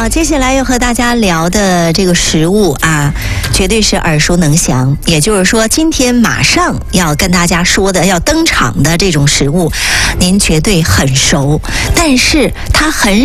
好，接下来要和大家聊的这个食物啊，绝对是耳熟能详。也就是说，今天马上要跟大家说的、要登场的这种食物，您绝对很熟，但是它很。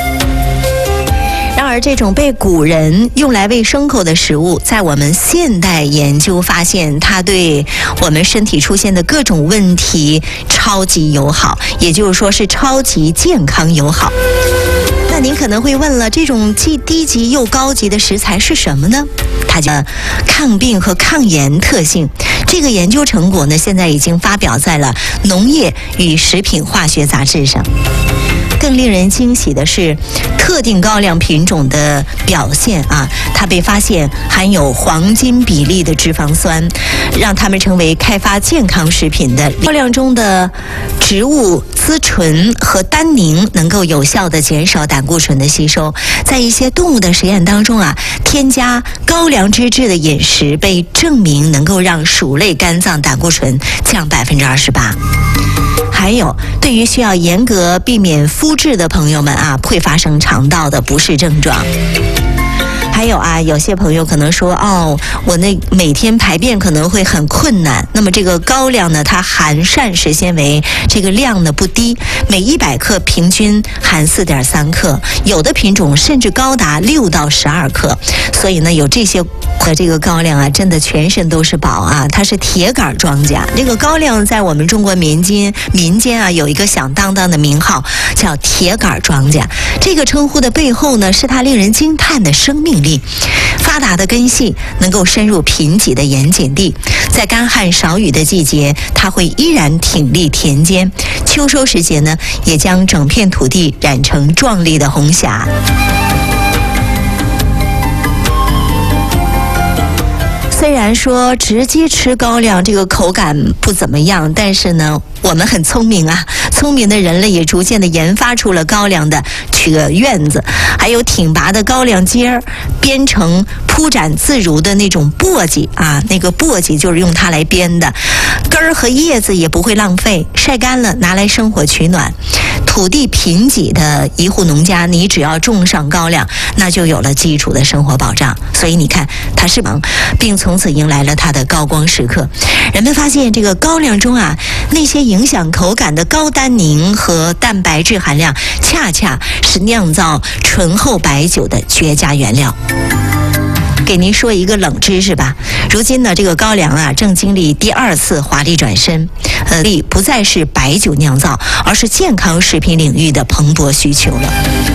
然而，这种被古人用来喂牲口的食物，在我们现代研究发现，它对我们身体出现的各种问题超级友好，也就是说是超级健康友好。那您可能会问了，这种既低级又高级的食材是什么呢？它叫抗病和抗炎特性。这个研究成果呢，现在已经发表在了《农业与食品化学杂志》上。更令人惊喜的是，特定高粱品种的表现啊，它被发现含有黄金比例的脂肪酸，让它们成为开发健康食品的。高粱中的植物甾醇和单宁能够有效地减少胆固醇的吸收。在一些动物的实验当中啊，添加高粱脂质的饮食被证明能够让鼠类肝脏胆固醇降28%。还有，对于需要严格避免麸质的朋友们啊，会发生肠道的不适症状。还有啊，有些朋友可能说，我每天排便可能会很困难。那么这个高粱呢，它含膳食纤维这个量呢不低，每100克平均含4.3克，有的品种甚至高达6到12克。所以呢，有这些的这个高粱啊，真的全身都是宝啊！它是铁杆庄稼。这个高粱在我们中国民间啊，有一个响当当的名号，叫铁杆庄稼。这个称呼的背后呢，是它令人惊叹的生命力。发达的根系能够深入贫瘠的盐碱地，在干旱少雨的季节，它会依然挺立田间；秋收时节呢，也将整片土地染成壮丽的红霞。虽然说直接吃高粱这个口感不怎么样，但是呢，我们很聪明啊，聪明的人类也逐渐的研发出了高粱的院子，还有挺拔的高粱秸儿，编成铺展自如的那种簸箕啊，那个簸箕就是用它来编的，根儿和叶子也不会浪费，晒干了拿来生火取暖。土地贫瘠的一户农家，你只要种上高粱，那就有了基础的生活保障。所以你看，它是忙，并从此迎来了它的高光时刻。人们发现这个高粱中啊，那些影响口感的高单宁和蛋白质含量，恰恰是酿造醇厚白酒的绝佳原料。给您说一个冷知识吧，如今呢，这个高粱啊，正经历第2次华丽转身，不再是白酒酿造，而是健康食品领域的蓬勃需求了。